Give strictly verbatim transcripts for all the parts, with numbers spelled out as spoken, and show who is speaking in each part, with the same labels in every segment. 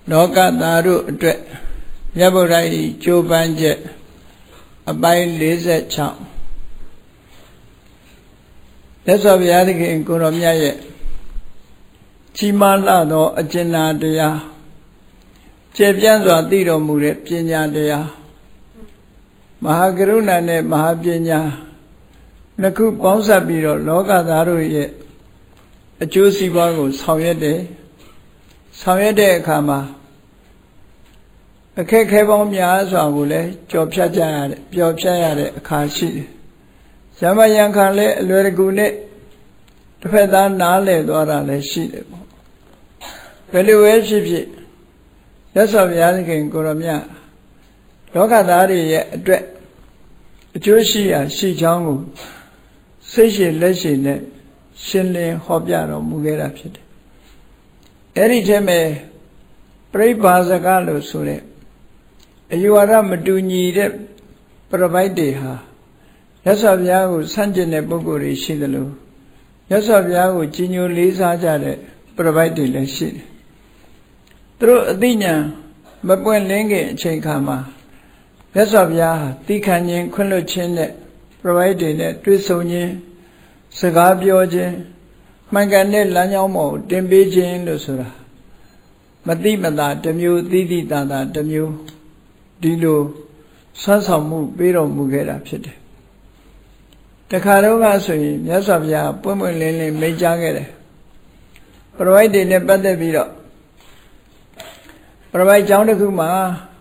Speaker 1: လောကသားတို့အတွက်မြတ်ဗုဒ္ဓ၏ကြိုးပမ်းချက်အပိုင်း၄၆လက်စွာဘုရားသခင်ကိုရောမြတ်ရဲ့ကြီးမားလာသောအကျဉ်းနာတရားကျေပြန့်စွာသိတော်မူတဲ့ပညာတရားမဟာကရုဏာနဲ့မဟာပညာနှစ်ခုပေါင်းစပ်ပြီးတော့လောကသားတို့ရဲ့အကျိုးစီးပွားကိုဆောင်ရွက်တယ်ဆောင်ရွက်တဲ့အခါမှာအခက်ခဲပေါင်းများစွာကိုလည်းကြော်ဖြတ်ကြရတဲ့ပျော်ဖြတ်ရတဲ့အခါရှိတယ်။ဇမယံခံလည်းအလွယ်တကူနဲ့တစ်ဖက်သားနားလည်သွားတာလည်းရှိတယ်ပေါ့။ဘယ်လိုပဲဖြစ်ဖြစ်လက်စွာဘုရားသခင်ကိုရောမြတ်လောကသားတွေရဲ့အတွက်အကျိုးရှိရာရှိချောင်းကိုစိတ်ရှိလက်ရှိနဲ့ရှင်းလင်းဟောပြတော်မူခဲ့တာဖြစ်တယ်။အဲ့ဒီထဲမှာပြိဘာဇကလို့ဆိုတဲ့အယူဝါဒမတူညီတဲ့ပြပိုက်တွေဟာမြတ်စွာဘုရားကိုဆန့်ကျင်တဲ့ပုဂ္ဂိုလ်တွေရှိသလိုမြတ်စွာဘုရားကိုကြီးညိုလေးစားကြတဲ့ပြပိုက်တွေလည်းရှိတယ်။သူတို့အသိဉာဏ်မပွင့်လင်းခင်အချိန်ခါမှာမြတ်စွာဘုရားဟာသီခံခြင်းခွင့်လွှတ်ခြင်းနဲ့ပြပိုက်တွေနဲ့တွေ့ဆုံခြင်းစကားပြောခြင်းမှန်ကန်တဲ့လမ်းကြောင်းပေါ်တင်ပေးခြင်းလို့ဆိုတာမတိမတာတစ်မျိုးသီးသီးတာတာတစ်မျိုးဒီလိုဆွမ်းဆောင်မှုပေးတော်မူခဲ့တာဖြစ်တယ်။တခါတော့ကဆိုရင်မြတ်စွာဘုရားပွင့်ပွင့်လင်းလင်းမိန့်ကြားခဲ့တယ်။ပရဝိုက်တွေနဲ့ပတ်သက်ပြီးတော့ပရဝိုက်ကျောင်းတစ်ခုမှာ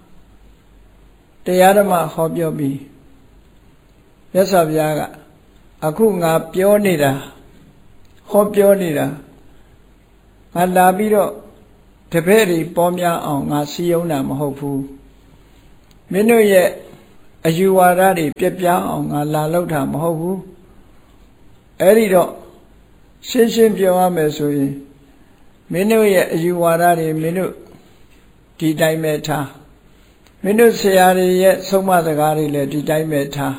Speaker 1: တရားဓမ္မဟောပြောပြီးမြတ်စွာဘုရားကအခုငါပြောနေတာဟောပြောနေတာငါလာပြီးတော့တပည့်တွေပေါ်များအောင်ငါစီယုံတာမဟုတ်ဘူးမင်းတို့ရဲ့အယူဝါဒတွေပြပြအောင်ငါလာလောက်တာမဟုတ်ဘူးအဲ့ဒီတော့ရှင်းရှင်းပြောရမယ်ဆိုရင်မင်းတို့ရဲ့အယူဝါဒတွေမင်းတို့ဒီတိုင်းပဲထားမင်းတို့ဆရာတွေရဲ့ဆုံးမစကားတွေလည်းဒီတိုင်းပဲထား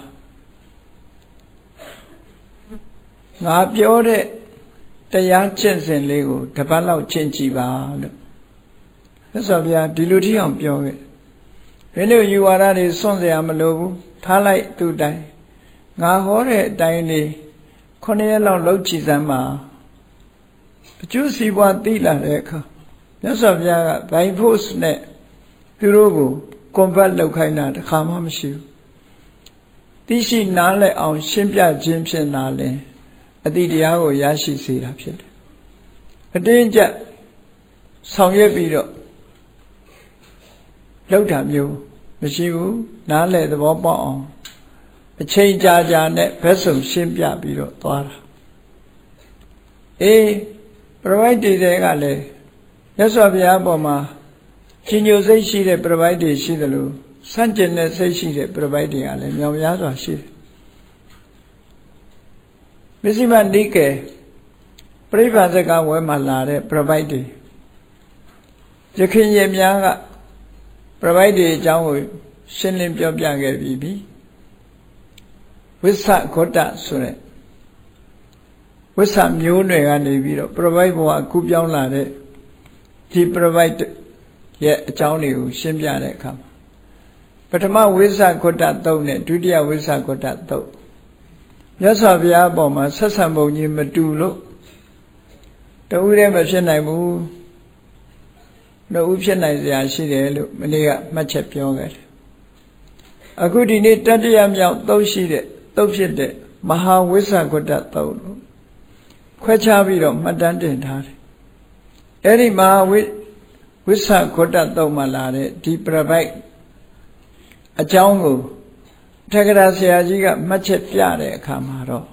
Speaker 1: ငါပြောတဲ့တရားကျင့်စဉ်လေးကိုတစ်ပတ်လောက်ကျင့်ကြည့်ပါလို့မြတ်စွာဘုရားဒီလိုထိအောင်ပြောခဲ့မင်းတို့ယူဝါဒတွေစွန့်စရာမလိုဘူးထားလိုက်သူ့တိုင်းငါဟောတဲ့အတိုင်းလေးခုနှစ်ရက်လောက်လုပ်ကြည့်စမ်းပါအကျိုးစီးပွားသိလာတဲ့အခါမြတ်စွာဘုရားက by force နဲ့သူတို့ကို convert လုပ်ခိုင်းတာတစ်ခါမှမရှိဘူးသိရှိနားလည်အောင်ရှင်းပြခြင်းဖြင့်နားလည်အတိတရားကိုရရှိစေတာဖြစ်တယ်အတင်းကျပ်ဆောင်ရွက်ပြီးတော့လောက်တာမျိုးမရှိဘူးနားလည်သဘောပေါက်အောင်အချိန်ကြာကြာနဲ့ဘက်စုံရှင်းပြပြီးတော့သွားတာအေးပရဝိုက်တွေကလည်းမြတ်စွာဘုရားပေါ်မှာရှင်ညိုစိတ်ရှိတဲ့ပရဝိုက်တွေရှိသလိုဆန့်ကျင်တဲ့စိတ်ရှိတဲ့ပရဝိုက်တွေကလည်းမြောင်များစွာရှိတယ်မစ္စည်းမနိကေပြိဘာဇကဝဲမှာလာတဲ့ပရပိုက်တွေရခင်ရများကပရပိုက်တွေအကြောင်းကိုရှင်းလင်းပြောပြခဲ့ပြီးပြီဝိသဂေါတဆိုတဲ့ဝိသမျိုးနွယ်ကနေပြီးတော့ပရပိုက်ဘဝကူးပြောင်းလာတဲ့ဒီပရပိုက်ရဲ့အကြောင်းတွေကိုရှင်းပြတဲ့အခါမှာပထမဝိသဂေါတသုံးနဲ့ဒုတိယဝိသဂေါတသုံးမြတ်စွာဘုရားအပေါ်မှာဆက်ဆံပုံကြီးမတူလို့တဦးတည်းမဖြစ်နိုင်ဘူးနှစ်ဦးဖြစ်နိုင်စရာရှိတယ်လို့မနေ့ကမှတ်ချက်ပြောခဲ့တယ်အခုဒီနေ့တတိယမြောက်သုတ်ရှိတဲ့သုတ်ဖြစ်တဲ့မဟာဝိသဂေါတသုတ်လို့ခွဲခြားပြီးတော့မှတ်တမ်းတင်ထားတယ်အဲ့ဒီမဟာဝိဝိသဂေါတသုတ်မှာလာတဲ့ဒီပရပိုက်အကြောင်းကိုထက္ကရာဆရာကြီးကမှတ်ချက်ပြတဲ့အခါမှာတော့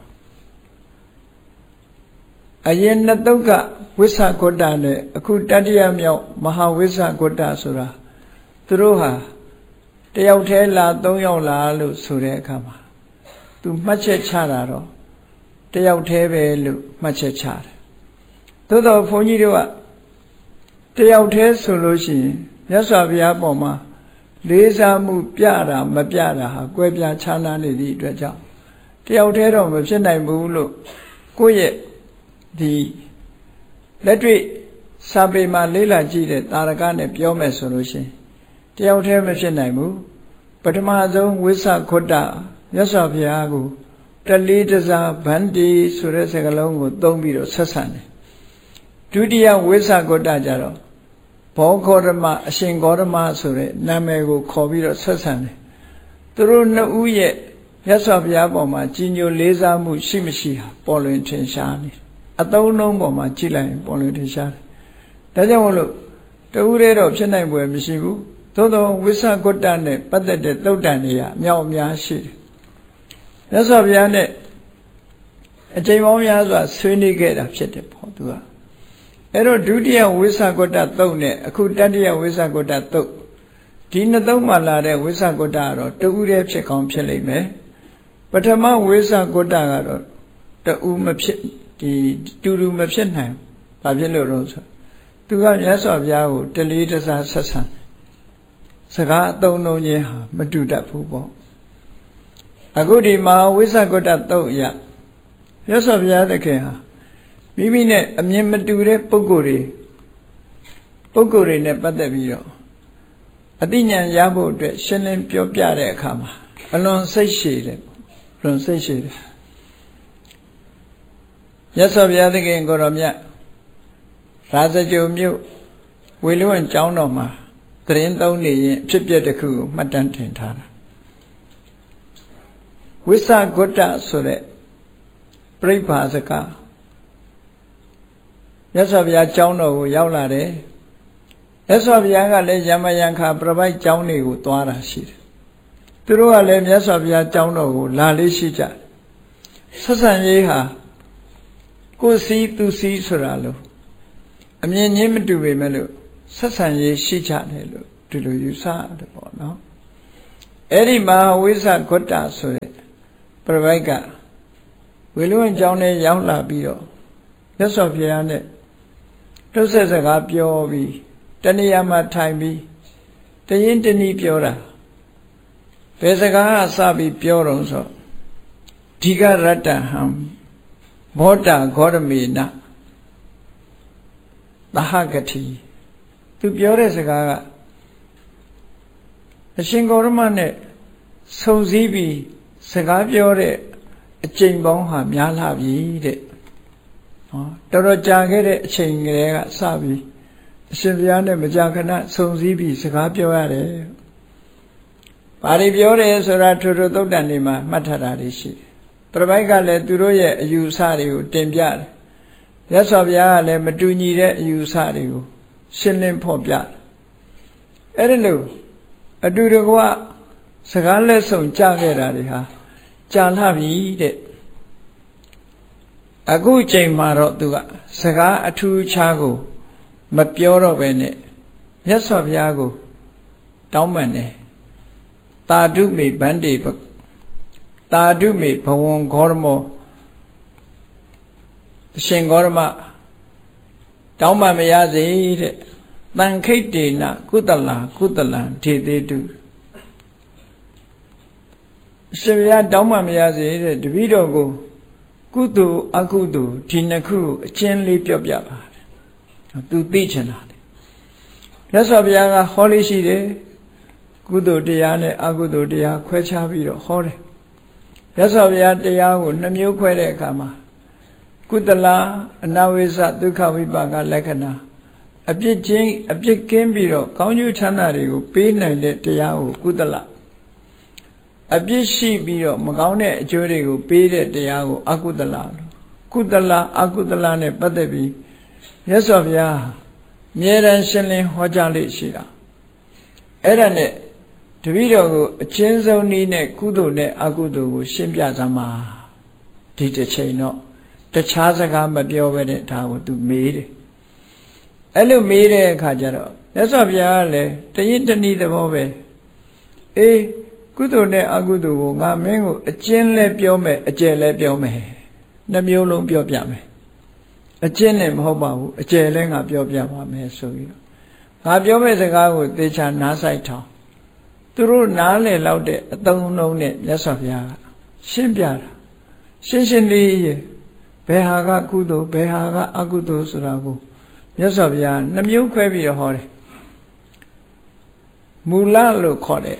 Speaker 1: အရင်နှစ်သုတ်ကဝိသဂေါတနဲ့အခုတတိယမြောက်မဟာဝိသဂေါတဆိုတာသူတို့ဟာတယောက်တည်းလားသုံးယောက်လားလို့ဆိုတဲ့အခါမှာသူမှတ်ချက်ချတာတော့တယောက်တည်းပဲလို့မှတ်ချက်ချတယ်သို့တော့ဘုန်းကြီးတို့ကတယောက်တည်းဆိုလို့ရှိရင်မြတ်စွာဘုရားပေါ်မှာလေးစားမှုပြတာမပြတာဟာကွဲပြားခြားနားနေသည့်အတွက်ကြောင့်တယောက်တည်းတော့မဖြစ်နိုင်ဘူးလို့ကိုယ့်ရဲ့ဒီလက်တွေ့စာပေမှာလေးလာကြည့်တဲ့တာရကနဲ့ပြောမယ်ဆိုလို့ရှိရင်တယောက်တည်းမဖြစ်နိုင်ဘူးပထမဆုံးဝိသခွတ္တမြတ်စွာဘုရားကိုတလေးတစားဗန္တိဆိုတဲ့စကားလုံးကိုသုံးပြီးတော့ဆက်ဆံတယ်ဒုတိယဝိသခွတ္တကြတော့ဘောဂေါရမအရှင်ဂေါရမဆိုတဲ့နာမည်ကိုခေါ်ပြီးတော့ဆက်ဆံတယ်သူတို့နှစ်ဦးရဲ့မြတ်စွာဘုရားပေါ်မှာကြီးညိုလေးစားမှုရှိမရှိဟာပေါ်လွင်ထင်ရှားနေအသုံးလုံးပေါ်မှာကြည့်လိုက်ရင်ပေါ်လွင်ထင်ရှားတယ်ဒါကြောင့်မို့လို့တူရဲတော့ဖြစ်နိုင်ပွဲမရှိဘူးသို့သောဝိသခွတ္တနဲ့ပတ်သက်တဲ့သုတ်တန်တွေကအမြောက်အများရှိတယ်မြတ်စွာဘုရားနဲ့အချိန်ပေါင်းများစွာဆွေးနွေးခဲ့တာဖြစ်တယ်ပေါ့သူကအဲ့တော့ဒုတိယဝိသခွတ္တသုတ်နဲ့အခုတတိယဝိသခွတ္တသုတ်ဒီနှစ်သုတ်မှလာတဲ့ဝိသခွတ္တကတော့တူရဲဖြစ်ကောင်းဖြစ်လိမ့်မယ်ပထမဝိသခွတ္တကတော့တူမဖြစ်ဒီတူတူမဖြစ်နိုင်ဘာဖြစ်လို့တော့ဆိုသူကမြတ်စွာဘုရားကိုတလေးတစားဆက်ဆံစကားအသုံးလုံးချင်းဟာမတူတတ်ဘူးပေါ့အခုဒီမဟာဝိသခွတ္တသုတ်ရမြတ်စွာဘုရားသခင်ဟာမိမိနဲ့အမြင်မတူတဲ့ပုဂ္ဂိုလ်တွေပုဂ္ဂိုလ်တွေနဲ့ပတ်သက်ပြီးတော့အသိဉာဏ်ရဖို့အတွက်ရှင်းလင်းပြောပြတဲ့အခါမှာအလွန်စိတ်ရှည်တယ်အလွန်စိတ်ရှည်တယ်မြတ်စွာဘုရားသခင်ကိုတော်မြတ်ရာဇဂြိုလ်မြို့ဝေလွင်ကျောင်းတော်မှာသရင်သုံးနေရင်အဖြစ်ပြက်တစ်ခုကိုမှတ်တမ်းတင်ထားတာဝိသခွတ္တဆိုတဲ့ပြိပ္ပါစကားမြတ်စွာဘုရားကျောင်းတော်ကိုရောက်လာတယ်မြတ်စွာဘုရားကလည်းယမယံခါပြပိုက်ကျောင်းတွေကိုသွားတာရှိတယ်သူတို့ကလည်းမြတ်စွာဘုရားကျောင်းတော်ကိုလာလေးရှိကြဆက်ဆံရေးဟာကိုယ်စီသူစီဆိုတာလို့အမြင်ချင်းမတူပေမဲ့လို့ဆက်ဆံရေးရှိကြတယ်လို့ဒီလိုယူဆရတယ်ပေါ့နော်အဲ့ဒီမဟာဝိသခွတ္တဆိုတဲ့ပြပိုက်ကဝေလွင်ကျောင်းထဲရောက်လာပြီးတော့မြတ်စွာဘုရားနဲ့တုတ်ဆက်စကားပြောပြီးတဏှာမှာထိုင်ပြီးတရင်တနည်းပြောတာဘယ်စကားကစပြီးပြောတော့ဆိုဒီကရတ္တဟံဘောတာဂေါရမေနသဟဂတိသူပြောတဲ့စကားကအရှင်ဂေါရမနဲ့ဆုံစည်းပြီးစကားပြောတဲ့အချိန်ပေါင်းဟာများလာပြီတဲ့ဟောတော်တော်ကြာခဲ့တဲ့အချိန်ကလေးကစပြီးအရှင်ဘုရားနဲ့မကြာခဏဆုံစည်းပြီးစကားပြောရတယ်။ဘာတွေပြောတယ်ဆိုတာထိုထိုသုတ်တန်တွေမှာမှတ်ထားတာတွေရှိတယ်။ပြပိုက်ကလည်းသူတို့ရဲ့အယူအဆတွေကိုတင်ပြတယ်။မြတ်စွာဘုရားကလည်းမတူညီတဲ့အယူအဆတွေကိုရှင်းလင်းဖော်ပြတယ်။အဲ့ဒါလို့အတူတကွစကားလက်ဆောင်ကြားခဲ့တာတွေဟာကြာလာပြီတဲ့အခုချိန်မှာတော့သူကစကားအထူးခြားကိုမပြောတော့ပဲနဲ့မြတ်စွာဘုရားကိုတောင်းပန်တယ်တာဓုမေဗန္တိတာဓုမေဘဝံဂေါရမောအရှင်ဂေါရမတောင်းပန်မရစေတဲ့တန်ခိတ်တေနကုသလာကုသလံထေသေးတုအရှင်ဘုရားတောင်းပန်မရစေတဲ့တပည့်တော်ကိုကုသိုလ်အကုသိုလ်ဒီနှစ်ခုကိုအချင်းလေးပြောပြပါတယ်သူသိချင်တာလေမြတ်စွာဘုရားကဟောလေးရှိတယ်ကုသိုလ်တရားနဲ့အကုသိုလ်တရားခွဲခြားပြီးတော့ဟောတယ်မြတ်စွာဘုရားတရားကိုနှမျိုးခွဲတဲ့အခါမှာကုသလအနဝိဇ္ဇဒုက္ခဝိပါကလက္ခဏာအပြစ်ချင်းအပြစ်ကင်းပြီးတော့ကောင်းကျိုးချမ်းသာတွေကိုပေးနိုင်တဲ့တရားကိုကုသလအပြစ်ရှိပြီးတော့မကောင်းတဲ့အကျိုးတွေကိုပေးတဲ့တရားကိုအကုသလကုသလအကုသလနဲ့ပတ်သက်ပြီးမြတ်စွာဘုရားအမြဲတမ်းရှင်းလင်းဟောကြားလေ့ရှိတာအဲ့ဒါနဲ့တပည့်တော်ကိုအချင်းဆုံးနည်းနဲ့ကုသိုလ်နဲ့အကုသိုလ်ကိုရှင်းပြသမှာဒီတစ်ချိန်တော့တခြားစကားမပြောဘဲနဲ့ဒါကိုသူမေးတယ်အဲ့လိုမေးတဲ့အခါကျတော့မြတ်စွာဘုရားကလည်းတရင်တနည်းသဘောပဲအေးကုသိုလ်နဲ့အကုသိုလ်ကိုငါမင်းကိုအကျဉ်းလဲပြောမယ်အကျယ်လဲပြောမယ်နှမျိုးလုံးပြောပြမယ်အကျဉ်းနဲ့မဟုတ်ပါဘူးအကျယ်လဲငါပြောပြပါမယ်ဆိုပြီးတော့ငါပြောမယ့်စကားကိုသေချာနားဆိုင်ထောင်သူတို့နားလည်လောက်တဲ့အသုံးနှုန်းနဲ့မြတ်စွာဘုရားကရှင်းပြတာရှင်းရှင်းလေးရဲ့ဘယ်ဟာကကုသိုလ်ဘယ်ဟာကအကုသိုလ်ဆိုတာကိုမြတ်စွာဘုရားနှမျိုးခွဲပြီးတော့ဟောတယ်မူလလို့ခေါ်တယ်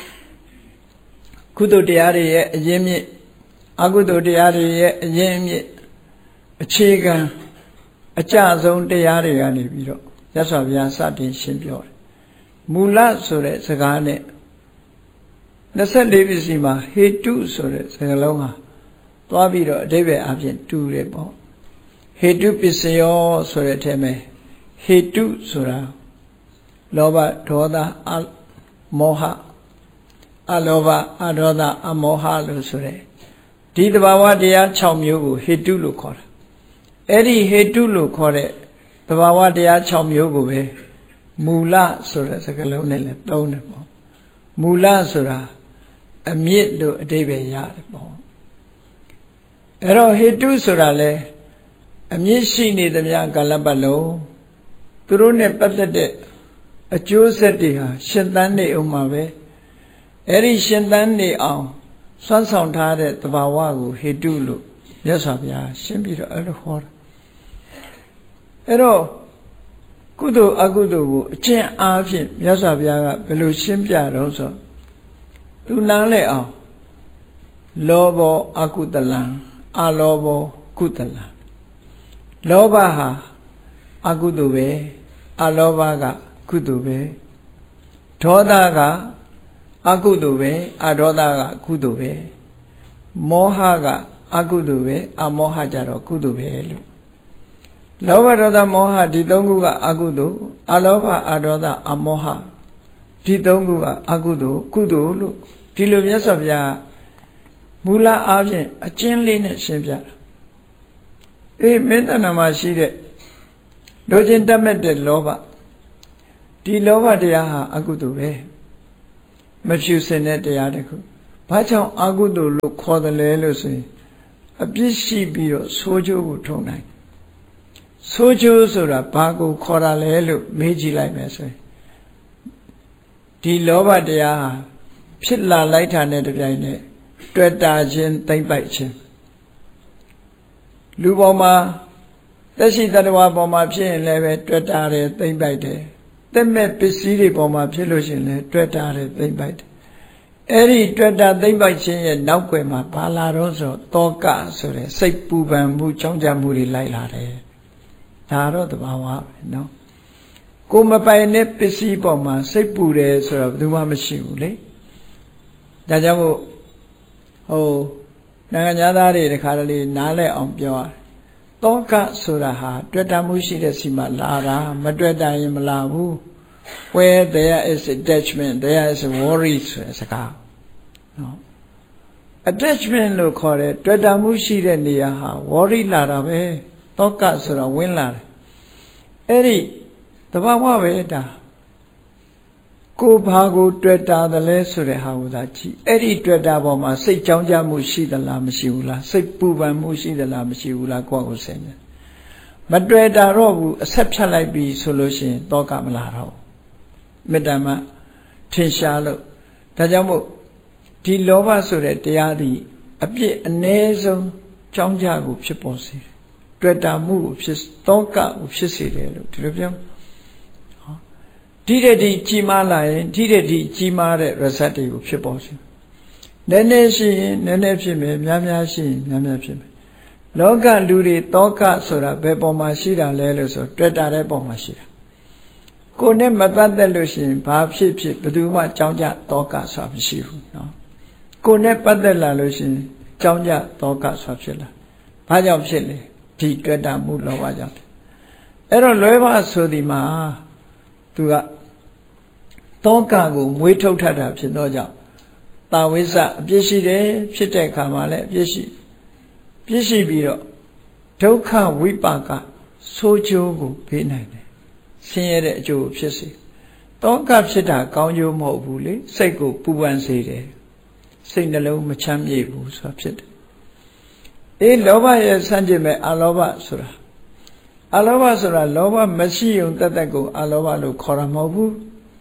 Speaker 1: ကုသိုလ်တရားတွေရဲ့အရင်းမြစ်အကုသိုလ်တရားတွေရဲ့အရင်းမြစ်အခြေခံအကျဆုံးတရားတွေကနေပြီးတော့မြတ်စွာဘုရားစတင်ရှင်းပြောတယ်မူလဆိုတဲ့စကားနဲ့နှစ်ဆယ့်လေးပစ္စည်းမှာဟေတုဆိုတဲ့စကားလုံးဟာသွားပြီးတော့အဓိပ္ပာယ်အပြင်တူတယ်ပေါ့ဟေတုပစ္စယောဆိုတဲ့အထက်မှာဟေတုဆိုတာလောဘဒေါသအမောဟအလောဘအဒေါသအမောဟလို့ဆိုတဲ့ဒီတဘာဝတရား၆မျိုးကိုဟေတုလို့ခေါ်တာအဲ့ဒီဟေတုလို့ခေါ်တဲ့တဘာဝတရား၆မျိုးကိုပဲမူလဆိုတဲ့စကားလုံးနဲ့လည်းသုံးတယ်ပေါ့မူလဆိုတာအမြစ်လို့အဓိပ္ပာယ်ရတယ်ပေါ့အဲ့တော့ဟေတုဆိုတာလေအမြင့်ရှိနေသမျှကာလပတ်လုံးသူတို့နဲ့ပတ်သက်တဲ့အကျိုးဆက်တွေဟာရှင်သန်နေအောင်မှာပဲအဲ့ဒီရှင်သန်နေအောင်စွမ်းဆောင်ထားတဲ့သဘာဝကိုဟေတုလို့မြတ်စွာဘုရားရှင်းပြီးတော့အဲ့လိုဟောတာအဲ့တော့ကုသိုလ်အကုသိုလ်ကိုအကျင့်အားဖြင့်မြတ်စွာဘုရားကဘယ်လိုရှင်းပြတော့ဆိုသူနားလဲအောင်လောဘောအကုသလံအလောဘောကုသလံလောဘဟာအကုသိုလ်ပဲအလောဘကကုသိုလ်ပဲဒေါသကအကုသိုလ်ပဲအဒေါသကကုသိုလ်ပဲမောဟကအကုသိုလ်ပဲအမောဟကြတော့ကုသိုလ်ပဲလို့လောဘဒေါသမောဟဒီသုံးခုကအကုသိုလ်အလောဘအဒေါသအမောဟဒီသုံးခုကအကုသိုလ်ကုသိုလ်လို့ဒီလိုမြတ်စွာဘုရားမူလအားဖြင့်အကျဉ်းလေးနဲ့ရှင်းပြတာအေးမင်းတဏ္ဍာမှာရှိတဲ့လိုချင်တတ်မဲ့တဲ့လောဘဒီလောဘတရားဟာအကုသိုလ်ပဲမဖြူစင်တဲ့တရားတစ်ခုဘာကြောင့်အကုသိုလ်လို့ခေါ်တယ်လဲလို့ဆိုရင်အပြစ်ရှိပြီးတော့ဆိုးကျိုးကိုထုံနိုင်ဆိုးကျိုးဆိုတာဘာကိုခေါ်တာလဲလို့မေးကြည့်လိုက်မယ်ဆိုရင်ဒီလောဘတရားဟာဖြစ်လာလိုက်တာနဲ့တပြိုင်နက်တွေ့တာခြင်းသိမ့်ပိုက်ခြင်းလူပေါ်မှာသက်ရှိတ attva ပေါ်မှာဖြစ်ရင်လည်းပဲတွေ့တာတယ်သိမ့်ပိုက်တယ်သက်မဲ့ပစ္စည်းတွေပေါ်မှာဖြစ်လို့ရှိရင်လည်းတွေ့တာတယ်သိမ့်ပိုက်တယ်အဲ့ဒီတွေ့တာသိမ့်ပိုက်ခြင်းရဲ့နောက်ွယ်မှာဘာလာတော့ဆိုတောကဆိုတဲ့စိတ်ပူပန်မှုကြောင်းကြမှုတွေလိုက်လာတယ်ဒါတော့သဘာဝပဲနော်ကိုမပိုင်တဲ့ပစ္စည်းပေါ်မှာစိတ်ပူတယ်ဆိုတော့ဘယ်သူမှမရှိဘူးလေဒါကြောင့်မို့ဟိုနိုင်ငံသားတွေတခါတလေနားလဲအောင်ပြောရတယ်တောကဆိုတာဟာတွေ့တာမှုရှိတဲ့စီမှာလာတာမတွေ့တာရင်မလာဘူး where there is attachment there is worry ဆိုတဲ့စကားနော် attachment လို့ခေါ်တဲ့တွေ့တာမှုရှိတဲ့နေရာဟာ worry လာတာပဲတောကဆိုတာဝင်လာတယ်အဲ့ဒီတဘာဝပဲဒါကိုဘာကိုတွေ့တာတယ်လဲဆိုတဲ့ဟာကိုသာကြည့်အဲ့ဒီတွေ့တာပေါ်မှာစိတ်ကြောင်းကြမှုရှိသလားမရှိဘူးလားစိတ်ပူပန်မှုရှိသလားမရှိဘူးလားကိုယ့်ကိုယ်ဆင်တယ်မတွေ့တာတော့ဘူးအဆက်ဖြတ်လိုက်ပြီဆိုလို့ရှိရင်တောကမလာတော့မေတ္တာမှထင်ရှားလို့ဒါကြောင့်မို့ဒီလောဘဆိုတဲ့တရားသည်အပြစ်အ ਨੇ ဆုံးကြောင်းကြကိုဖြစ်ပေါ်စေတယ်တွေ့တာမှုကိုဖြစ်တောကကိုဖြစ်စေတယ်လို့ဒီလိုပြောဒီတဲ့ဒီကြီးမားလာရင်ဒီတဲ့ဒီကြီးမားတဲ့ result တွေကိုဖြစ်ပေါ်စေနည်းနည်းရှိရင်နည်းနည်းဖြစ်မယ်များများရှိရင်များများဖြစ်မယ်လောကလူတွေတောကဆိုတာဘယ်ပေါ်မှာရှိတာလဲလို့ဆိုတွေ့တာတဲ့ပေါ်မှာရှိတာကိုယ်နဲ့မပတ်သက်လို့ရှိရင်ဘာဖြစ်ဖြစ်ဘယ်သူမှကြောင်းကြတောကဆိုတာမရှိဘူးเนาะကိုယ်နဲ့ပတ်သက်လာလို့ရှိရင်ကြောင်းကြတောကဆိုတာဖြစ်လာဘာကြောင့်ဖြစ်လဲဒီတွေ့တာမှုလောဘကြောင့်အဲ့တော့လွဲပါဆိုဒီမှာသူကတောကကိုမွေးထုတ်ထတာဖြစ်တော့ကြောင့်တာဝိဇ္ဇအပြစ်ရှိတယ်ဖြစ်တဲ့အခါမှာလည်းအပြစ်ရှိပြစ်ရှိပြီးတော့ဒုက္ခဝိပါကဆိုးကျိုးကိုပေးနိုင်တယ်ဆင်းရဲတဲ့အကျိုးဖြစ်စေတောကဖြစ်တာကောင်းကျိုးမဟုတ်ဘူးလေစိတ်ကိုပူပန်စေတယ်စိတ်နှလုံးမချမ်းမြေ့ဘူးဆိုတာဖြစ်တယ်အေးလောဘရဲ့ဆန့်ကျင်မဲ့အလောဘဆိုတာအလောဘဆိုတာလောဘမရှိုံတက်တက်ကိုအလောဘလို့ခေါ်တာမဟုတ်ဘူး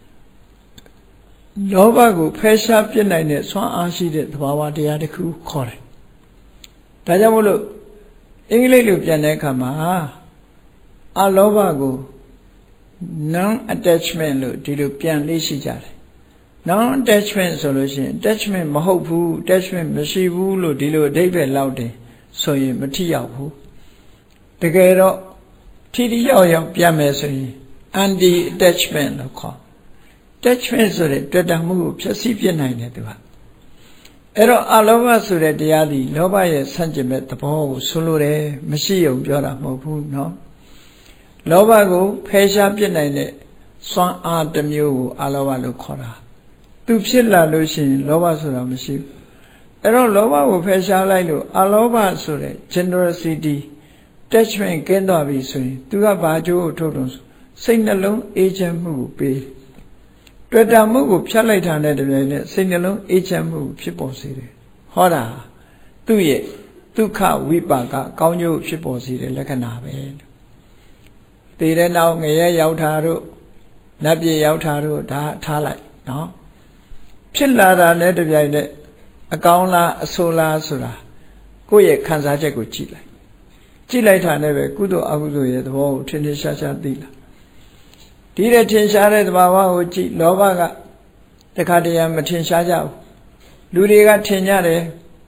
Speaker 1: လောဘကိုဖယ်ရှားပြစ်နိုင်တဲ့ဆွမ်းအားရှိတဲ့သဘာဝတရားတစ်ခုခေါ်တယ်ဒါကြောင့်မို့လို့အင်္ဂလိပ်လိုပြန်တဲ့အခါမှာအလောဘကို non attachment လို့ဒီလိုပြန်လေးရှိကြတယ် non attachment ဆိုလို့ရှိရင် attachment မဟုတ်ဘူး attachment မရှိဘူးလို့ဒီလိုအဓိပ္ပာယ်လောက်တယ်ဆိုရင်မထိရောက်ဘူးတကယ်တော့ထိထိရောက်ရောက်ပြန်မယ်ဆိုရင် anti attachment လို့ခေါ် attachment ဆိုတဲ့တွေ့တာမှုကိုဖျက်ဆီးပြနိုင်တယ်သူကအဲ့တော့အလောဘဆိုတဲ့တရားသည်လောဘရဲ့ဆန့်ကျင်ဘက်သဘောကိုဆိုလိုတယ်မရှိုံပြောတာမဟုတ်ဘူးเนาะလောဘကိုဖယ်ရှားပြနိုင်တဲ့စွမ်းအားတစ်မျိုးကိုအလောဘလို့ခေါ်တာသူဖြစ်လာလို့ရှိရင်လောဘဆိုတာမရှိဘူးအဲ့တော့လောဘကိုဖယ်ရှားလိုက်လို့အလောဘဆိုတဲ့ generosity attachment ကင်းသွားပြီဆိုရင်သူကဘာကြိုးကိုထုတ်တော့စိတ်နှလုံးအေးချမ်းမှုကိုပေးတွေ့တာမှုကိုဖြတ်လိုက်တာနဲ့တပြိုင်နက်စိတ်နှလုံးအေးချမ်းမှုဖြစ်ပေါ်စေတယ်ဟောတာသူ့ရဲ့ဒုက္ခဝိပါကကောင်းကျိုးဖြစ်ပေါ်စေတဲ့လက္ခဏာပဲတည်တဲ့နောက်ငရဲရောက်တာတို့နတ်ပြည်ရောက်တာတို့ဒါထားလိုက်နော်ဖြစ်လာတာနဲ့တပြိုင်နက်အကောင်းလားအဆိုးလားဆိုတာကိုယ့်ရဲ့ခံစားချက်ကိုကြည့်လိုက်ကြည့်လိုက်တာနဲ့ပဲကုသိုလ်အကုသိုလ်ရဲ့သဘောကိုထင်ထင်ရှားရှားသိလာဒီတဲ့ထင်ရှားတဲ့သဘာဝကိုကြည့်လောဘကတခါတရံမထင်ရှားကြဘူးလူတွေကထင်ကြတယ်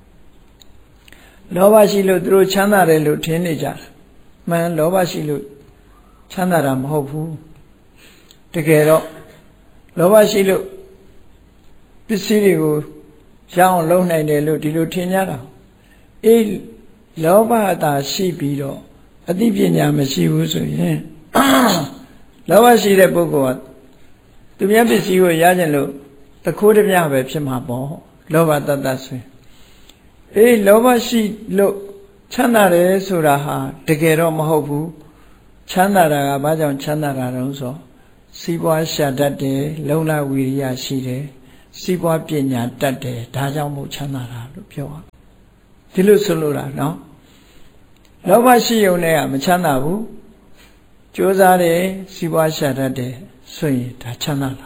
Speaker 1: လောဘရှိလို့သူတို့ချမ်းသာတယ်လို့ထင်နေကြတယ်မှန်လောဘရှိလို့ချမ်းသာတာမဟုတ်ဘူးတကယ်တော့လောဘရှိလို့ပစ္စည်းတွေကိုရအောင်လုပ်နိုင်တယ်လို့ဒီလိုထင်ကြတာအေးလောဘတာရှိပြီးတော့အသိပညာမရှိဘူးဆိုရင်လောဘရှိတဲ့ပုဂ္ဂိုလ်ကသူများပစ္စည်းကိုရကြလို့တခိုးတပြပဲဖြစ်မှာပေါ့လောဘတတ္တဆိုရင်အေးလောဘရှိလို့ချမ်းသာတယ်ဆိုတာဟာတကယ်တော့မဟုတ်ဘူးချမ်းသာတာကဘာကြောင့်ချမ်းသာတာတုံးဆိုစီးပွားရှာတတ်တယ်လုံလဝီရိယရှိတယ်စီးပွားပညာတတ်တယ်ဒါကြောင့်မို့ချမ်းသာတာလို့ပြောတာဒီလိုဆိုလို့တာနော်လောဘရှိုံနဲ့ကမချမ်းသာဘူးကြိုးစားတယ်စီးပွားရှာတတ်တယ်ဆိုရင်ဒါချမ်းသာတာ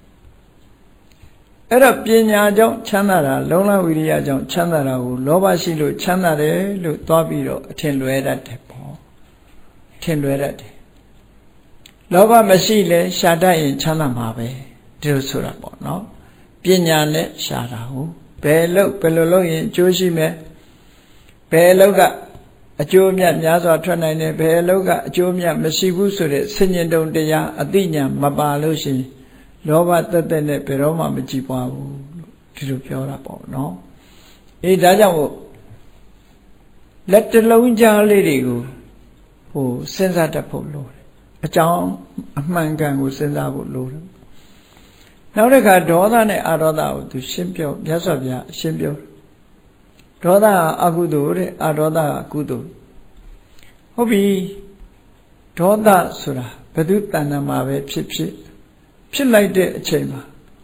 Speaker 1: အဲ့တော့ပညာကြောင့်ချမ်းသာတာလုံလဝီရိယကြောင့်ချမ်းသာတာကိုလောဘရှိလို့ချမ်းသာတယ်လို့သွားပြီးတော့အထင်လွဲတတ်တယ်ပေါ့ထင်လွဲတတ်တယ်လောဘမရှိလဲရှာတတ်ရင်ချမ်းသာမှာပဲဒီလိုဆိုတာပေါ့နော်ပညာနဲ့ရှာတာဟုတ်ဘယ်လို့ဘယ်လိုလုပ်ရင်အကျိုးရှိမယ်ဘယ်လို့ကအကျိုးမြတ်များစွာထွက်နိုင်တယ်ဘယ်လို့ကအကျိုးမြတ်မရှိဘူးဆိုတဲ့ဆင်ញင်တုံတရားအသိဉာဏ်မပါလို့ရှိရင်လောဘတက်တက်နဲ့ဘယ်တော့မှမကြည်ပွားဘူးလို့ဒီလိုပြောတာပေါ့နော်အေးဒါကြောင့်မို့လက်တလုံးကြားလေးတွေကိုဟိုစဉ်းစားတတ်ဖို့လိုတယ်အကြောင်းအမှန်ကန်ကိုစဉ်းစားဖို့လိုတယ်နောက်တစ်ခါဒေါသနဲ့အာဒေါသကိုသူရှင်းပြောမြတ်စွာဘုရားရှင်းပြောဒေါသကအကုသိုလ်တဲ့အာဒေါသကအကုသိုလ်ဟုတ်ပြီဒေါသဆိုတာဘယ်သူတဏ္ဍာမှာပဲဖြစ်ဖြစ်ဖြစ်လိုက်တဲ့အချိန်မှာ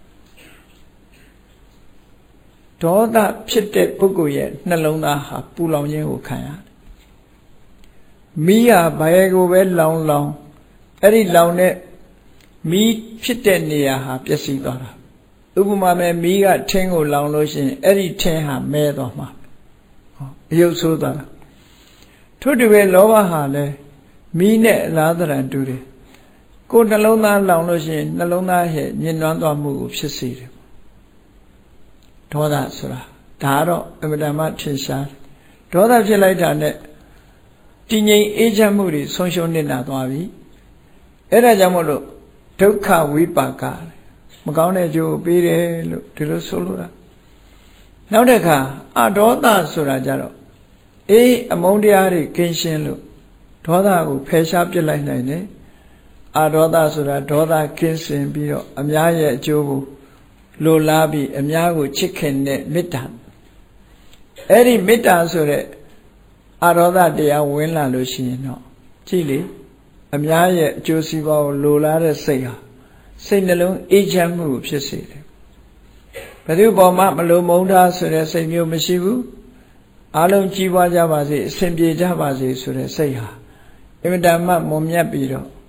Speaker 1: ဒေါသဖြစ်တဲ့ပုဂ္ဂိုလ်ရဲ့နှလုံးသားဟာပူလောင်ခြင်းကိုခံရတယ်။မိဟာဘယ်ကိုပဲလောင်လောင်အဲ့ဒီလောင်တဲ့မိဖြစ်တဲ့နေရာဟာပျက်စီးသွားတာ။ဥပမာမဲ့မိကထင်းကိုလောင်လို့ရှိရင်အဲ့ဒီထင်းဟာမဲသွားမှာ။ဟောအယုတ်ဆိုးသွားတာ။ထို့တူပဲလောဘဟာလည်းမိနဲ့အလားတရံတူတယ်။ကိုယ်နှလုံးသားလောင်လို့ရှိရင်နှလုံးသားရဲ့ညှဉ်းနှွမ်းသွားမှုကိုဖြစ်စေတယ်ဒေါသဆိုတာဒါတော့အမှန်တမ်းထင်ရှားဒေါသဖြစ်လိုက်တာနဲ့တည်ငြိမ်အေးချမ်းမှုတွေဆုံးရှုံးနေတာသွားပြီအဲ့ဒါကြောင့်မို့လို့ဒုက္ခဝိပါကမကောင်းတဲ့ကြိုးပေးတယ်လို့ဒီလိုဆိုလိုတာနောက်တစ်ခါအဒေါသဆိုတာကြတော့အေးအမုန်းတရားတွေကင်းရှင်းလို့ဒေါသကိုဖယ်ရှားပြစ်လိုက်နိုင်တယ်အာဒေါသဆိုတာဒေါသကင်းစင်ပြီးတော့အများရဲ့အကျိုးကိုလိုလားပြီးအများကိုချစ်ခင်တဲ့မေတ္တာအဲ့ဒီမေတ္တာဆိုတဲ့အာဒေါသတရားဝင်လာလို့ရှိရင်တော့ကြည့်လေအများရဲ့အကျိုးစီးပွားကိုလိုလားတဲ့စိတ်ဟာစိတ်နှလုံးအေးချမ်းမှုကိုဖြစ်စေတယ်ဘယ်သူပေါ်မှာမလိုမုန်းတာဆိုတဲ့စိတ်မျိုးမရှိဘူးအားလုံးကြီးပွားကြပါစေအစဉ်ပြေကြပါစေဆိုတဲ့စိတ်ဟာအမြဲတမ်းမွန်မြတ်ပြီးတော့